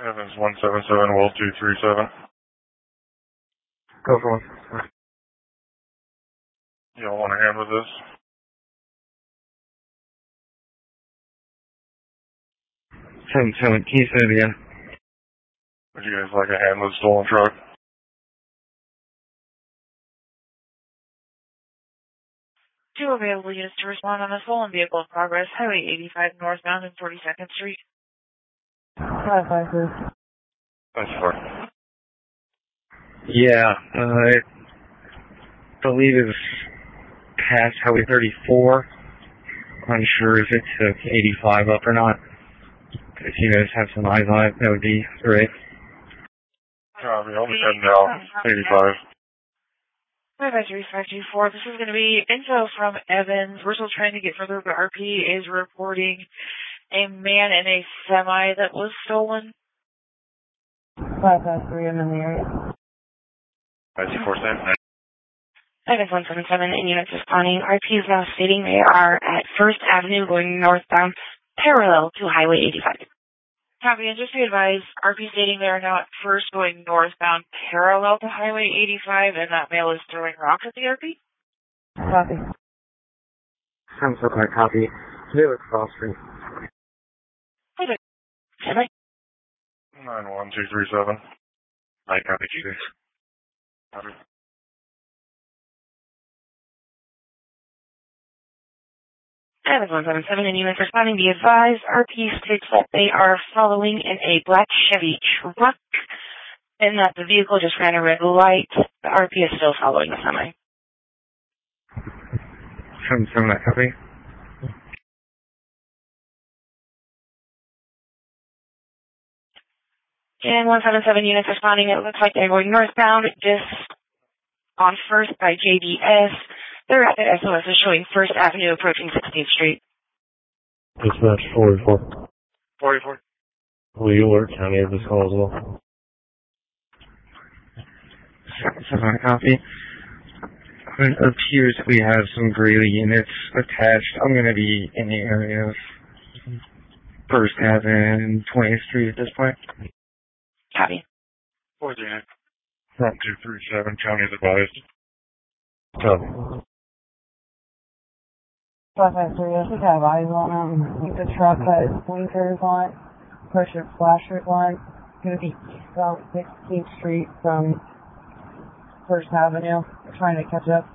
Evans 177, Will 237. Go for one. Y'all want a hand with this? 7-7, can you say it again? Would you guys like a hand with the stolen truck? Two available units to respond on a stolen vehicle in progress, Highway 85 northbound and 42nd Street. 5-5, That's far. Yeah, I believe it was past Highway 34. Unsure if it took 85 up or not. If you guys have some eyes on it, that would be great. Copy, I'll be heading out. 85. 553-524, this is going to be info from Evans. We're still trying to get further, but RP is reporting a man in a semi that was stolen. 553, I'm in the area. 524, Evans 177 in units responding. RP is now stating they are at First Avenue going northbound, parallel to Highway 85. Copy, and just be advised, RP stating they are now at First going northbound, parallel to Highway 85, and that male is throwing rocks at the RP? Copy. I'm so quite copy. They look cross street. Okay. Bye. 91237. I copy you. Copy. Evans 177 in units responding. Be advised, RP states that they are following in a black Chevy truck and that the vehicle just ran a red light. The RP is still following the semi. 7-7, I copy. And 177 units responding. It looks like they're going northbound, just on First by JDS. Their SOS is showing First Avenue approaching 16th Street. Dispatch 44. 44. Will you alert county of this call as well? 7-7, I copy. It appears we have some Greeley units attached. I'm going to be in the area of First Avenue and 20th Street at this point. Copy. 49. Front 237, county advised. Copy. 553, I think I have eyes on him. I think the truck has blinkers on, pressure flashers on. It's going to be about 16th Street from First Avenue. We're trying to catch up.